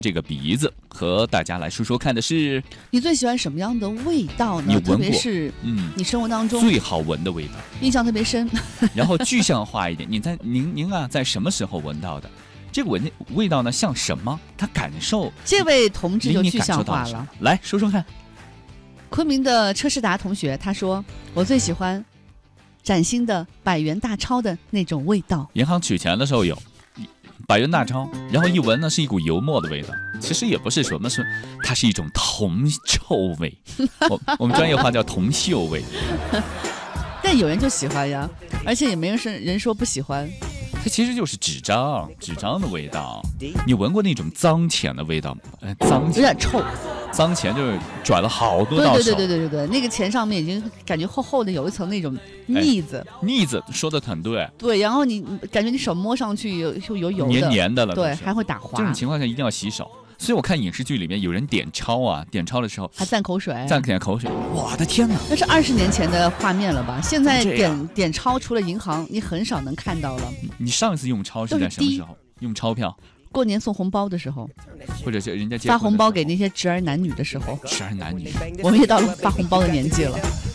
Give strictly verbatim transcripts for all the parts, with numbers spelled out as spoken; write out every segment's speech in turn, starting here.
这个鼻子和大家来说说看的是， 你最喜欢什么样的味道呢？ 你闻过， 特别是嗯，你生活当中最好闻的味道， 印象特别深。 然后具象化一点，你在您您啊，在什么时候闻到的？这个闻味道呢，像什么？他感受， 这位同志就具象化了。 了， 来说说看。 昆明的车士达同学他说，我最喜欢崭新的百元大钞的那种味道。 银行取钱的时候有百元大钞，然后一闻呢是一股油墨的味道，其实也不是什么，是它是一种铜臭味，我我们专业话叫铜锈味。 但有人就喜欢呀，而且也没人说人说不喜欢。 它其实就是纸张，纸张的味道。你闻过那种脏钱的味道吗？呃，脏钱有点臭。 脏钱就是转了好多道手， 对对对对对对对，那个钱上面已经感觉厚厚的有一层那种腻子。 哎、腻子说的很对。 对，然后你感觉你手摸上去有有油油的， 黏黏的了。 对，还会打滑。 这种情况下一定要洗手。所以我看影视剧里面有人点钞啊，点钞的时候还蘸口水， 蘸点口水。我的天哪！ 那是二十年前的画面了吧？现在点点钞除了银行，你很少能看到了。 你上一次用钞是在什么时候？用钞票？ 过年送红包的时候， 或者是人家发红包给那些侄儿男女的时候。 侄儿男女， 我们也到了发红包的年纪了。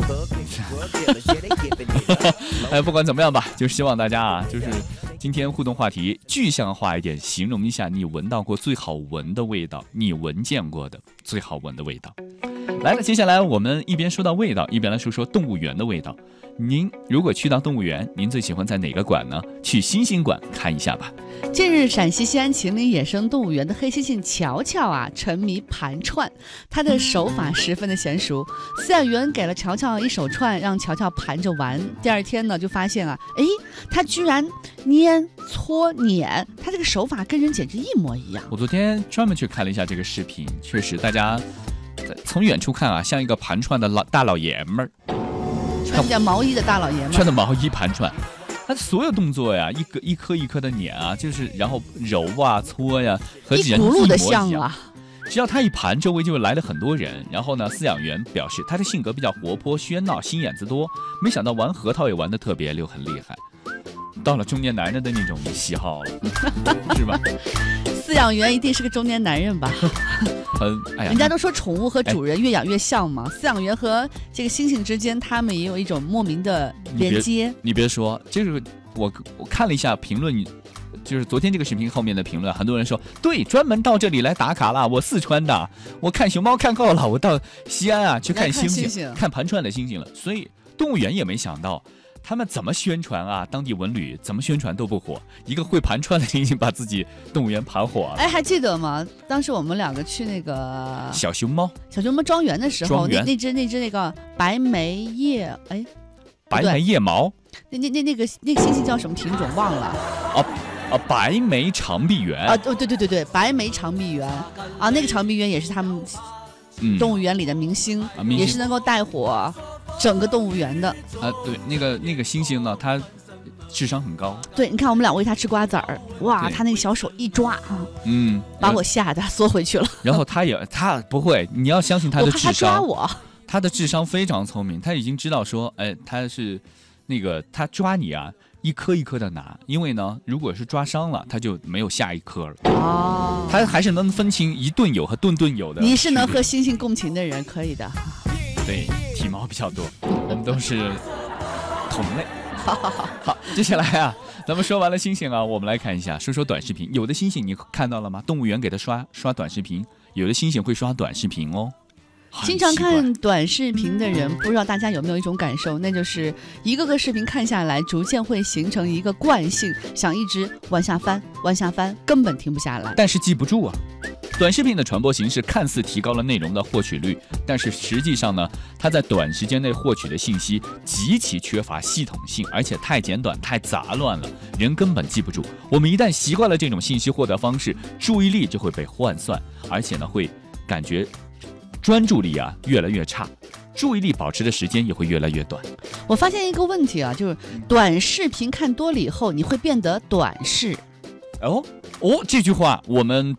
哎，不管怎么样吧，就希望大家啊，就是今天互动话题具象化一点，形容一下你闻到过最好闻的味道，你闻见过的最好闻的味道。来了，接下来我们一边说到味道，一边来说说动物园的味道。您如果去到动物园，您最喜欢在哪个馆呢？去猩猩馆看一下吧。 近日，陕西西安秦岭野生动物园的黑猩猩乔乔啊，沉迷盘串，他的手法十分的娴熟。饲养员给了乔乔一手串，让乔乔盘着玩。第二天呢，就发现啊，哎，他居然捏、搓、碾，他这个手法跟人简直一模一样。 我昨天专门去看了一下这个视频，确实，大家从远处看啊，像一个盘串的老大老爷们儿。 穿着毛衣的大老爷们， 穿着毛衣盘串，他所有动作呀，一颗一颗一颗的碾啊，就是然后揉啊搓呀，和人一模一样啊。只要他一盘，周围就来了很多人。然后呢，饲养员表示他的性格比较活泼喧闹，心眼子多，没想到玩核桃也玩得特别溜，很厉害。到了中年男人的那种喜好了，是吧？ 饲养员一定是个中年男人吧？ 嗯，哎呀， 人家都说宠物和主人越养越像嘛，饲养员和这个猩猩之间，他们也有一种莫名的连接。 你别, 你别说，这个我我看了一下评论，就是昨天这个视频后面的评论，很多人说，对，专门到这里来打卡了。我四川的，我看熊猫看够了，我到西安啊去看猩猩， 看, 猩猩看盘串的猩猩了。所以动物园也没想到。他们怎么宣传啊？当地文旅怎么宣传都不火，一个会盘串的猩猩把自己动物园盘火了。 哎，还记得吗？当时我们两个去那个小熊猫小熊猫庄园的时候，那那只那只那个白眉叶，哎， 白眉叶毛， 那那那那个那个猩猩叫什么品种忘了？ 哦哦，白眉长臂猿啊！哦，对对对对，白眉长臂猿啊，那个长臂猿也是他们动物园里的明星， 嗯啊、明星也是能够带火整个动物园的啊，对，那个那个猩猩呢，它智商很高。 对，你看我们俩喂它吃瓜子儿，哇，它那个小手一抓，嗯，把我吓得缩回去了。 然后它也，它不会，你要相信它的智商。 我怕它抓我。 它的智商非常聪明，它已经知道说，哎，它是那个它抓你啊，一颗一颗的拿，因为呢，如果是抓伤了，它就没有下一颗了。哦，它还是能分清一顿有和顿顿有的。 你是能和猩猩共情的人，可以的。 对，体毛比较多，我们都是同类。好好好，好，接下来啊，咱们说完了猩猩啊，我们来看一下，说说短视频。有的猩猩你看到了吗？动物园给它刷刷短视频，有的猩猩会刷短视频哦。 经常看短视频的人，不知道大家有没有一种感受，那就是一个个视频看下来，逐渐会形成一个惯性，想一直往下翻，往下翻，根本停不下来。 但是记不住啊。短视频的传播形式看似提高了内容的获取率，但是实际上呢，它在短时间内获取的信息极其缺乏系统性，而且太简短、太杂乱了，人根本记不住。我们一旦习惯了这种信息获得方式，注意力就会被涣散，而且呢，会感觉专注力啊越来越差，注意力保持的时间也会越来越短。 我发现一个问题啊，就是短视频看多了以后，你会变得短视。 哦哦，这句话我们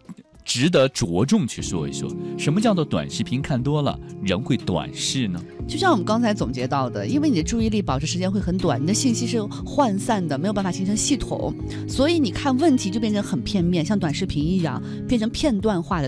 值得着重去说一说，什么叫做短视频看多了人会短视呢？ 就像我们刚才总结到的，因为你的注意力保持时间会很短，你的信息是涣散的，没有办法形成系统，所以你看问题就变成很片面，像短视频一样变成片段化的